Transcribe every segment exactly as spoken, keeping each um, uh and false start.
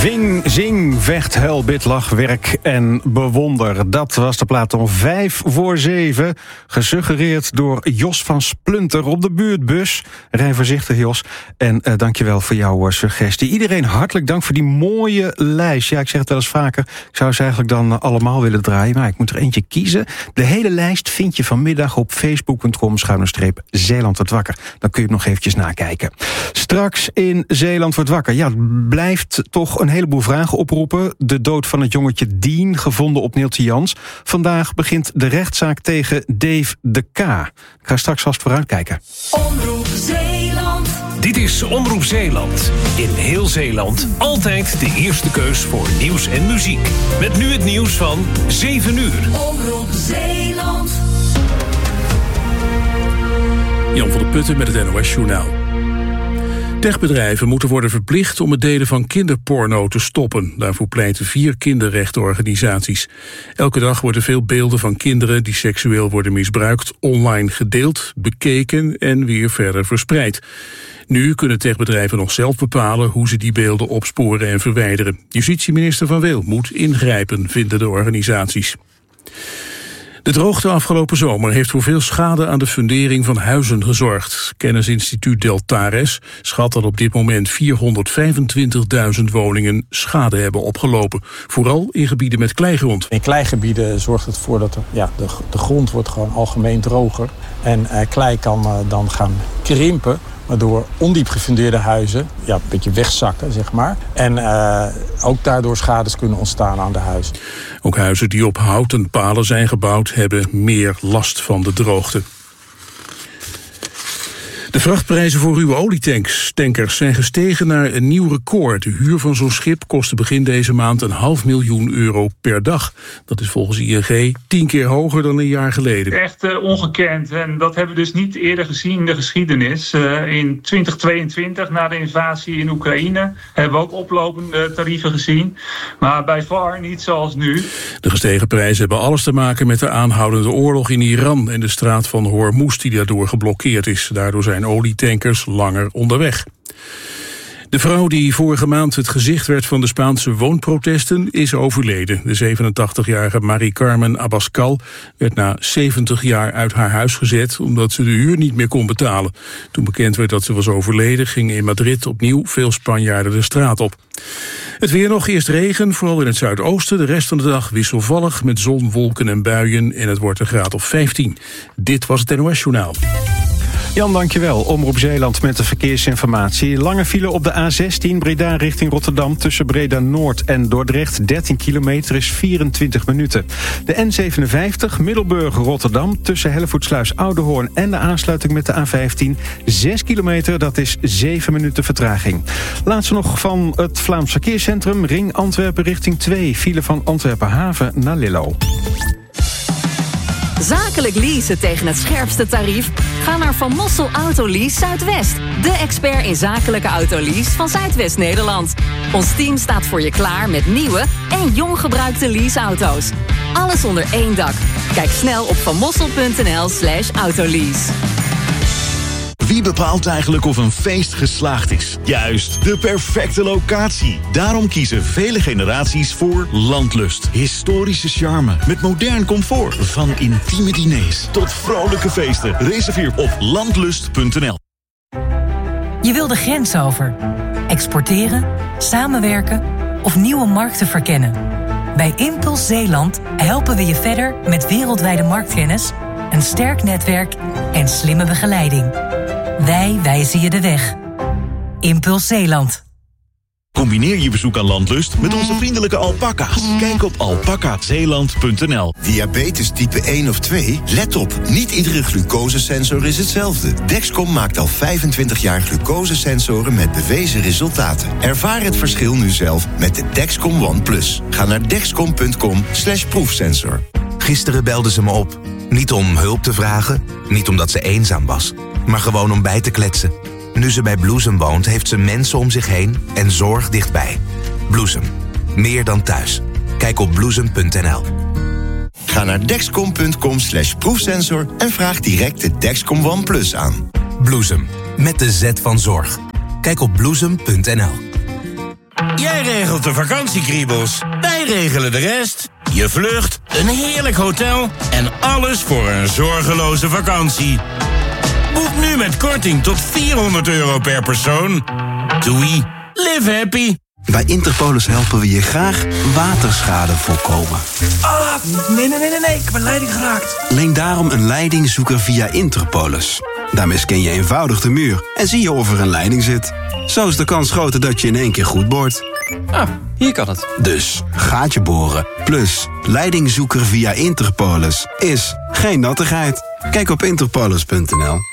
Ving, zing, vecht, huil, bid, lach, werk en bewonder. Dat was de plaat om vijf voor zeven. Gesuggereerd door Jos van Splunter op de buurtbus. Rij voorzichtig, Jos. En uh, dankjewel voor jouw uh, suggestie. Iedereen hartelijk dank voor die mooie lijst. Ja, ik zeg het wel eens vaker. Ik zou ze eigenlijk dan uh, allemaal willen draaien. Maar ik moet er eentje kiezen. De hele lijst vind je vanmiddag op facebook.com schuine streep Zeeland wordt wakker. Dan kun je het nog eventjes nakijken. Straks in Zeeland wordt wakker. Ja, het blijft toch een heleboel vragen oproepen. De dood van het jongetje Dien, gevonden op Neeltje Jans. Vandaag begint de rechtszaak tegen Dave de K. Ik ga straks vast vooruitkijken. Omroep Zeeland. Dit is Omroep Zeeland. In heel Zeeland altijd de eerste keus voor nieuws en muziek. Met nu het nieuws van zeven uur. Omroep Zeeland. Jan van der Putten met het N O S-journaal. Techbedrijven moeten worden verplicht om het delen van kinderporno te stoppen. Daarvoor pleiten vier kinderrechtenorganisaties. Elke dag worden veel beelden van kinderen die seksueel worden misbruikt online gedeeld, bekeken en weer verder verspreid. Nu kunnen techbedrijven nog zelf bepalen hoe ze die beelden opsporen en verwijderen. Justitieminister Van Weel moet ingrijpen, vinden de organisaties. De droogte afgelopen zomer heeft voor veel schade aan de fundering van huizen gezorgd. Kennisinstituut Deltares schat dat op dit moment vierhonderdvijfentwintigduizend woningen schade hebben opgelopen. Vooral in gebieden met kleigrond. In kleigebieden zorgt het ervoor dat er, ja, de, de grond wordt gewoon algemeen droger. En eh, klei kan uh, dan gaan krimpen. Waardoor ondiep gefundeerde huizen ja, een beetje wegzakken, zeg maar. En uh, ook daardoor schades kunnen ontstaan aan de huizen. Ook huizen die op houten palen zijn gebouwd hebben meer last van de droogte. De vrachtprijzen voor ruwe olietanks tankers zijn gestegen naar een nieuw record. De huur van zo'n schip kostte begin deze maand een half miljoen euro per dag. Dat is volgens I N G tien keer hoger dan een jaar geleden. Echt uh, ongekend. En dat hebben we dus niet eerder gezien in de geschiedenis. Uh, in twintig tweeëntwintig, na de invasie in Oekraïne, hebben we ook oplopende tarieven gezien. Maar bij far niet zoals nu. De gestegen prijzen hebben alles te maken met de aanhoudende oorlog in Iran en de straat van Hormuz die daardoor geblokkeerd is. Daardoor zijn olietankers langer onderweg. De vrouw die vorige maand het gezicht werd van de Spaanse woonprotesten is overleden. De zevenentachtigjarige Marie Carmen Abascal werd na zeventig jaar uit haar huis gezet omdat ze de huur niet meer kon betalen. Toen bekend werd dat ze was overleden, gingen in Madrid opnieuw veel Spanjaarden de straat op. Het weer nog, eerst regen, vooral in het zuidoosten. De rest van de dag wisselvallig met zon, wolken en buien en het wordt een graad of vijftien. Dit was het N O S-journaal. Jan, dankjewel. Omroep Zeeland met de verkeersinformatie. Lange file op de A zestien Breda richting Rotterdam tussen Breda Noord en Dordrecht. dertien kilometer is vierentwintig minuten. De N zevenenvijftig Middelburg-Rotterdam tussen Hellevoetsluis Oudehoorn en de aansluiting met de A vijftien. zes kilometer, dat is zeven minuten vertraging. Laatste nog van het Vlaams Verkeerscentrum. Ring Antwerpen richting twee. File van Antwerpen Haven naar Lillo. Zakelijk leasen tegen het scherpste tarief? Ga naar Van Mossel Autolease Zuidwest. De expert in zakelijke autolease van Zuidwest-Nederland. Ons team staat voor je klaar met nieuwe en jong gebruikte leaseauto's. Alles onder één dak. Kijk snel op vanmossel.nl slash autolease. Wie bepaalt eigenlijk of een feest geslaagd is? Juist, de perfecte locatie. Daarom kiezen vele generaties voor Landlust. Historische charme met modern comfort. Van intieme diners tot vrolijke feesten. Reserveer op landlust punt n l. Je wil de grens over. Exporteren, samenwerken of nieuwe markten verkennen. Bij Impuls Zeeland helpen we je verder met wereldwijde marktkennis, een sterk netwerk en slimme begeleiding. Wij wijzen je de weg. Impuls Zeeland. Combineer je bezoek aan Landlust met onze vriendelijke alpaca's. Kijk op alpaca zeeland punt n l. Diabetes type één of twee? Let op, niet iedere glucosesensor is hetzelfde. Dexcom maakt al vijfentwintig jaar glucosesensoren met bewezen resultaten. Ervaar het verschil nu zelf met de Dexcom One Plus. Ga naar dexcom punt com slash proefsensor. Gisteren belde ze me op. Niet om hulp te vragen, niet omdat ze eenzaam was, maar gewoon om bij te kletsen. Nu ze bij Bloesem woont, heeft ze mensen om zich heen en zorg dichtbij. Bloesem. Meer dan thuis. Kijk op bloesem punt n l. Ga naar dexcom punt com slash proefsensor en vraag direct de Dexcom One Plus aan. Bloesem. Met de Z van zorg. Kijk op bloesem punt n l. Jij regelt de vakantiekriebels, wij regelen de rest. Je vlucht, een heerlijk hotel en alles voor een zorgeloze vakantie. Boek nu met korting tot vierhonderd euro per persoon. Doei, live happy. Bij Interpolis helpen we je graag waterschade voorkomen. Ah, nee, nee, nee, nee, nee, ik heb een leiding geraakt. Leen daarom een leidingzoeker via Interpolis. Daarmee scan je eenvoudig de muur en zie je of er een leiding zit. Zo is de kans groter dat je in één keer goed boort. Ah, hier kan het. Dus, gaatje boren, plus leidingzoeker via Interpolis is geen nattigheid. Kijk op interpolis punt n l.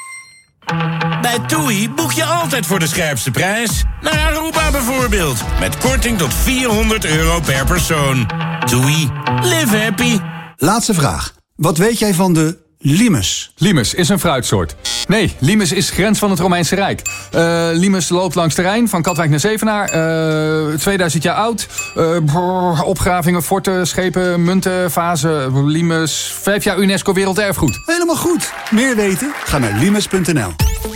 Bij TUI boek je altijd voor de scherpste prijs. Naar Aruba bijvoorbeeld. Met korting tot vierhonderd euro per persoon. TUI, live happy. Laatste vraag. Wat weet jij van de limes? Limes is een fruitsoort. Nee, limes is grens van het Romeinse Rijk. Uh, limes loopt langs de Rijn, van Katwijk naar Zevenaar. Uh, tweeduizend jaar oud. Uh, brrr, opgravingen, forten, schepen, munten, vazen. Limes, vijf jaar UNESCO Werelderfgoed. Helemaal goed. Meer weten? Ga naar limes punt n l.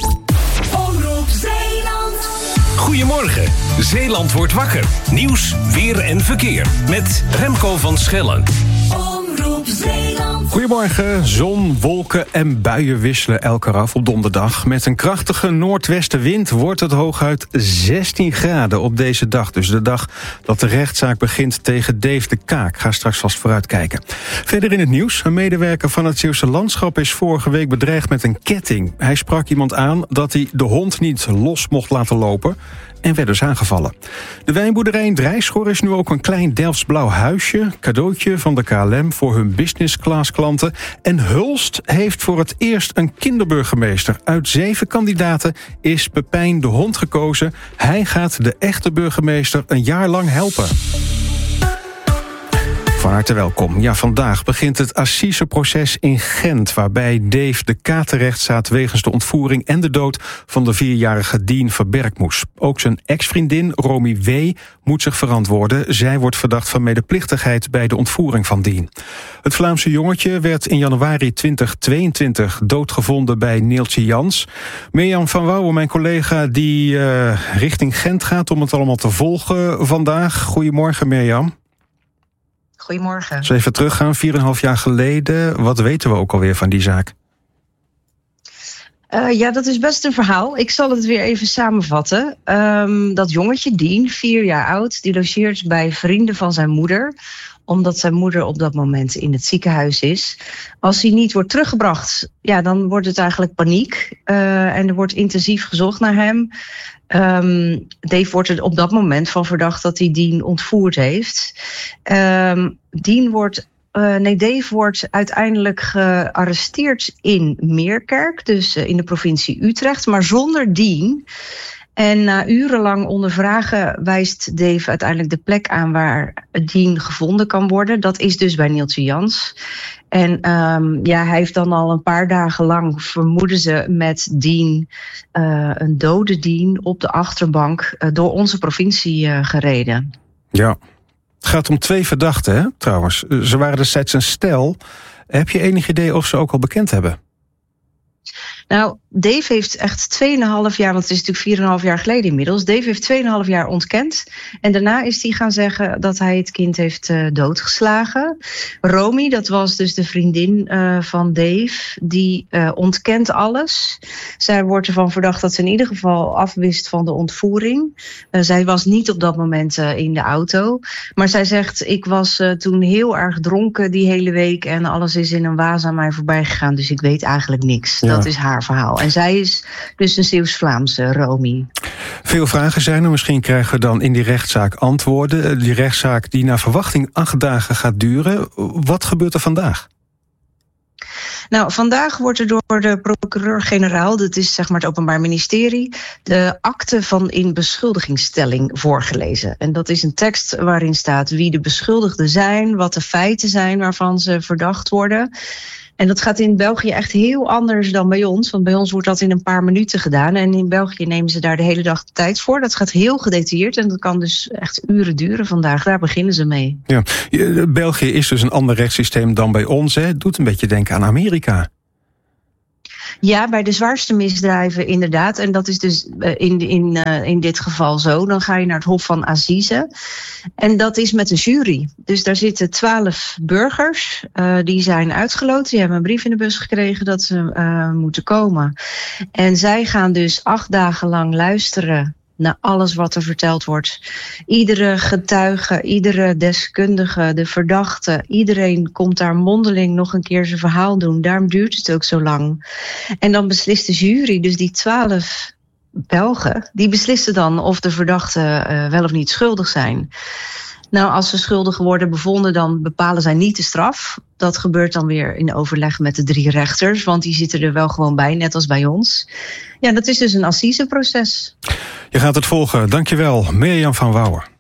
Omroep Zeeland. Goedemorgen, Zeeland wordt wakker. Nieuws, weer en verkeer. Met Remco van Schellen. Omroep Zeeland. Goedemorgen. Zon, wolken en buien wisselen elkaar af op donderdag. Met een krachtige noordwestenwind wordt het hooguit zestien graden op deze dag. Dus de dag dat de rechtszaak begint tegen Dave de Kaak. Ga straks vast vooruitkijken. Verder in het nieuws. Een medewerker van het Zeeuwse Landschap is vorige week bedreigd met een ketting. Hij sprak iemand aan dat hij de hond niet los mocht laten lopen en werd dus aangevallen. De wijnboerderij in Drijschor is nu ook een klein Delfts blauw huisje. Cadeautje van de K L M voor hun business class klanten. En Hulst heeft voor het eerst een kinderburgemeester. Uit zeven kandidaten is Pepijn de Hond gekozen. Hij gaat de echte burgemeester een jaar lang helpen. Van harte welkom. Ja, vandaag begint het assiseproces in Gent, waarbij Dave de K terecht staat wegens de ontvoering en de dood van de vierjarige Dien Verberkmoes. Ook zijn ex-vriendin Romy W. moet zich verantwoorden. Zij wordt verdacht van medeplichtigheid bij de ontvoering van Dien. Het Vlaamse jongetje werd in januari twintig tweeëntwintig doodgevonden bij Neeltje Jans. Mirjam van Wouwen, mijn collega die uh, richting Gent gaat om het allemaal te volgen vandaag. Goedemorgen, Mirjam. Goedemorgen. Als we even teruggaan, vier en een half jaar geleden. Wat weten we ook alweer van die zaak? Uh, ja, dat is best een verhaal. Ik zal het weer even samenvatten. Um, dat jongetje, Dien, vier jaar oud, die logeert bij vrienden van zijn moeder, omdat zijn moeder op dat moment in het ziekenhuis is. Als hij niet wordt teruggebracht, ja, dan wordt het eigenlijk paniek. Uh, en er wordt intensief gezocht naar hem. Um, Dave wordt er op dat moment van verdacht dat hij Dien ontvoerd heeft. Um, Dien wordt, uh, nee, Dave wordt uiteindelijk gearresteerd in Meerkerk, dus uh, in de provincie Utrecht, maar zonder Dien. En na urenlang ondervragen wijst Dave uiteindelijk de plek aan waar Dien gevonden kan worden. Dat is dus bij Neeltje Jans. En um, ja, hij heeft dan al een paar dagen lang, vermoeden ze, met Dien, uh, een dode Dien, op de achterbank uh, door onze provincie uh, gereden. Ja, het gaat om twee verdachten, hè, trouwens. Ze waren destijds een stel. Heb je enig idee of ze ook al bekend hebben? Nou, Dave heeft echt tweeënhalf jaar, want het is natuurlijk vier en een half jaar geleden inmiddels. Dave heeft tweeënhalf jaar ontkend. En daarna is hij gaan zeggen dat hij het kind heeft uh, doodgeslagen. Romy, dat was dus de vriendin uh, van Dave, die uh, ontkent alles. Zij wordt ervan verdacht dat ze in ieder geval afwist van de ontvoering. Uh, zij was niet op dat moment uh, in de auto. Maar zij zegt, ik was uh, toen heel erg dronken die hele week en alles is in een waas aan mij voorbij gegaan. Dus ik weet eigenlijk niks. Ja. Dat is haar verhaal. En zij is dus een Zeeuws-Vlaamse, Romy. Veel vragen zijn er. Misschien krijgen we dan in die rechtszaak antwoorden. Die rechtszaak die naar verwachting acht dagen gaat duren. Wat gebeurt er vandaag? Nou, vandaag wordt er door de procureur-generaal, dat is zeg maar het Openbaar Ministerie, de akte van in beschuldigingsstelling voorgelezen. En dat is een tekst waarin staat wie de beschuldigden zijn, wat de feiten zijn waarvan ze verdacht worden. En dat gaat in België echt heel anders dan bij ons. Want bij ons wordt dat in een paar minuten gedaan. En in België nemen ze daar de hele dag de tijd voor. Dat gaat heel gedetailleerd en dat kan dus echt uren duren vandaag. Daar beginnen ze mee. Ja, België is dus een ander rechtssysteem dan bij ons. Hè. Het doet een beetje denken aan Amerika. Ja, bij de zwaarste misdrijven inderdaad. En dat is dus in, in, uh, in dit geval zo. Dan ga je naar het Hof van Assise. En dat is met een jury. Dus daar zitten twaalf burgers. Uh, die zijn uitgeloten. Die hebben een brief in de bus gekregen dat ze uh, moeten komen. En zij gaan dus acht dagen lang luisteren naar alles wat er verteld wordt. Iedere getuige, iedere deskundige, de verdachte, iedereen komt daar mondeling nog een keer zijn verhaal doen. Daarom duurt het ook zo lang. En dan beslist de jury, dus die twaalf Belgen, die beslissen dan of de verdachten uh, wel of niet schuldig zijn. Nou, als ze schuldig worden bevonden, dan bepalen zij niet de straf. Dat gebeurt dan weer in overleg met de drie rechters, want die zitten er wel gewoon bij, net als bij ons. Ja, dat is dus een assiseproces. Je gaat het volgen. Dankjewel, Mirjam van Wouwen.